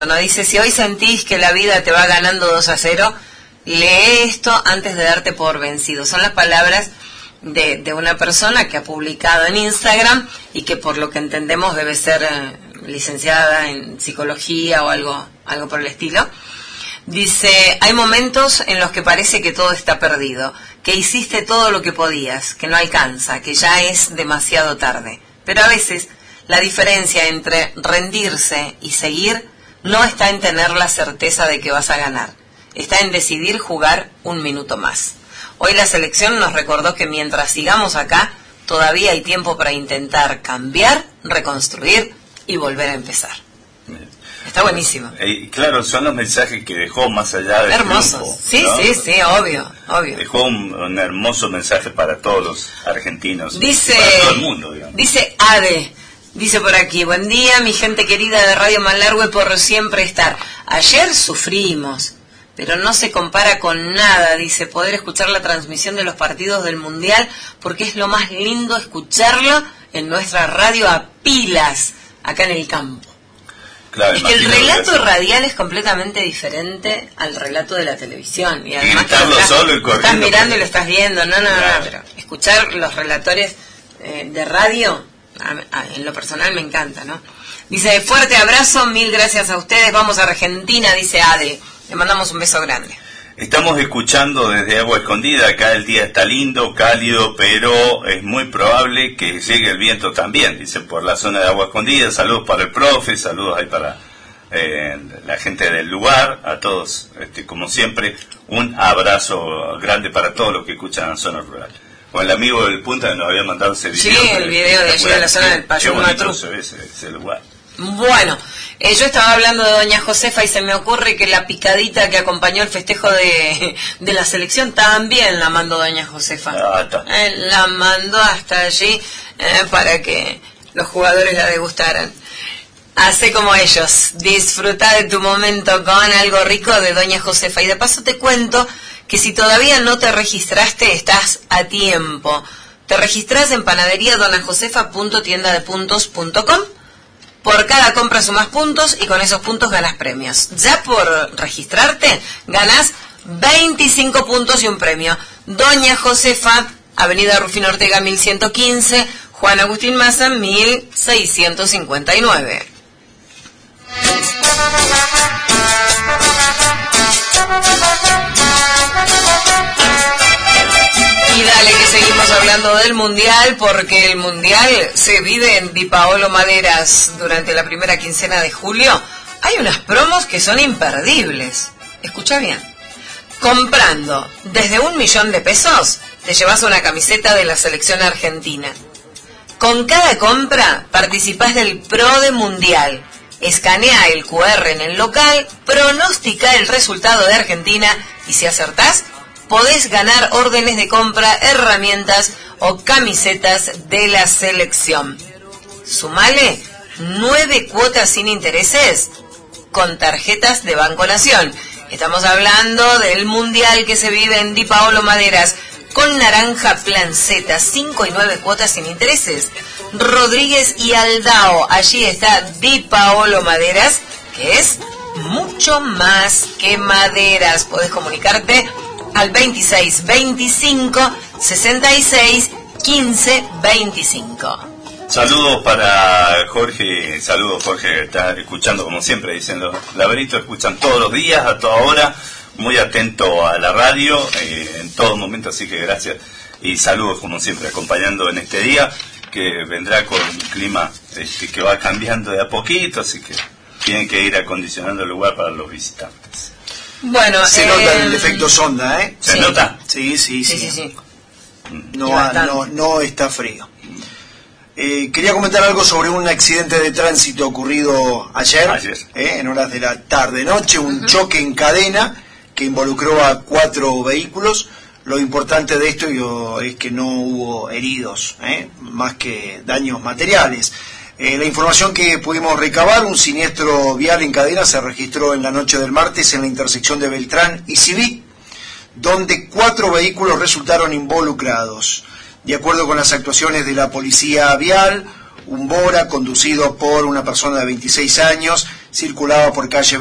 No dice, si hoy sentís que la vida te va ganando 2-0, lee esto antes de darte por vencido. Son las palabras de una persona que ha publicado en Instagram y que por lo que entendemos debe ser licenciada en psicología o algo por el estilo. Dice, hay momentos en los que parece que todo está perdido, que hiciste todo lo que podías, que no alcanza, que ya es demasiado tarde. Pero a veces la diferencia entre rendirse y seguir no está en tener la certeza de que vas a ganar, está en decidir jugar un minuto más. Hoy la selección nos recordó que mientras sigamos acá, todavía hay tiempo para intentar cambiar, reconstruir y volver a empezar. Está buenísimo. Claro, son los mensajes que dejó más allá del hermosos. Triunfo, sí, ¿no? sí, obvio. Dejó un hermoso mensaje para todos los argentinos, dice, para todo el mundo, digamos. Dice Ade, dice por aquí, buen día mi gente querida de Radio Malargüe por siempre estar. Ayer sufrimos, pero no se compara con nada, dice, poder escuchar la transmisión de los partidos del Mundial, porque es lo más lindo escucharlo en nuestra radio a pilas, acá en el campo. Claro, es que el relato radial es completamente diferente al relato de la televisión. Y además que estás mirando y lo estás viendo. No, pero escuchar los relatores de radio, en lo personal me encanta, ¿no? Dice, fuerte abrazo, 1000 gracias a ustedes, vamos a Argentina, dice Ade. Le mandamos un beso grande. Estamos escuchando desde Agua Escondida, acá el día está lindo, cálido, pero es muy probable que llegue el viento también, dice, por la zona de Agua Escondida. Saludos para el profe, saludos ahí para la gente del lugar, a todos, como siempre, un abrazo grande para todos los que escuchan en la zona rural. Con el amigo del Punta nos había mandado ese video. Sí, el video de allí de la zona del Payún Matru. Ese lugar. Bueno, yo estaba hablando de doña Josefa y se me ocurre que la picadita que acompañó el festejo de la selección también la mandó doña Josefa. La mandó hasta allí para que los jugadores la degustaran. Hace como ellos, disfruta de tu momento con algo rico de doña Josefa. Y de paso te cuento que si todavía no te registraste, estás a tiempo. Te registrás en panaderiadonajosefa.tiendadepuntos.com. Por cada compra sumas puntos y con esos puntos ganas premios. Ya por registrarte ganás 25 puntos y un premio. Doña Josefa, Avenida Rufino Ortega 1115, Juan Agustín Maza 1659. Y dale que seguimos hablando del Mundial, porque el Mundial se vive en Di Paolo Maderas durante la primera quincena de julio. Hay unas promos que son imperdibles. Escucha bien. Comprando desde 1.000.000 de pesos, te llevas una camiseta de la selección argentina. Con cada compra participás del Pro de Mundial. Escanea el QR en el local, pronostica el resultado de Argentina y si acertás, podés ganar órdenes de compra, herramientas o camisetas de la selección. Sumale 9 cuotas sin intereses con tarjetas de Banco Nación. Estamos hablando del Mundial que se vive en Di Paolo Maderas con Naranja Plan Z, 5 y 9 cuotas sin intereses. Rodríguez y Aldao, allí está Di Paolo Maderas, que es mucho más que maderas. Podés comunicarte al 26 25 66 15 25. Saludos para Jorge, que está escuchando como siempre, dicen los laberintos, escuchan todos los días, a toda hora, muy atento a la radio, en todo momento, así que gracias y saludos como siempre, acompañando en este día, que vendrá con un clima que va cambiando de a poquito, así que tienen que ir acondicionando el lugar para los visitantes. Bueno, se nota el efecto sonda, ¿eh? ¿Se nota? Sí. No está frío. Quería comentar algo sobre un accidente de tránsito ocurrido ayer. En horas de la tarde-noche, un choque en cadena que involucró a 4 vehículos. Lo importante de esto es que no hubo heridos, más que daños materiales. La información que pudimos recabar, un siniestro vial en cadena se registró en la noche del martes en la intersección de Beltrán y Cibí, donde 4 vehículos resultaron involucrados. De acuerdo con las actuaciones de la policía vial, un Bora conducido por una persona de 26 años circulaba por calle